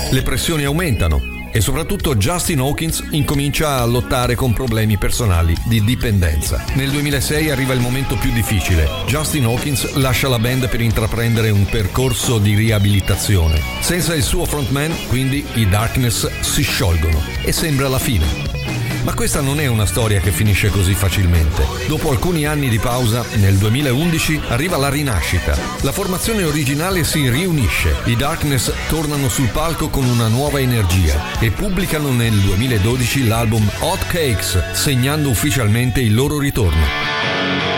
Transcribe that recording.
Le pressioni aumentano e soprattutto Justin Hawkins incomincia a lottare con problemi personali di dipendenza. Nel 2006 arriva il momento più difficile. Justin Hawkins lascia la band per intraprendere un percorso di riabilitazione. Senza il suo frontman, quindi, i Darkness si sciolgono e sembra la fine. Ma questa non è una storia che finisce così facilmente. Dopo alcuni anni di pausa, nel 2011 arriva la rinascita. La formazione originale si riunisce. I Darkness tornano sul palco con una nuova energia e pubblicano nel 2012 l'album Hot Cakes, segnando ufficialmente il loro ritorno.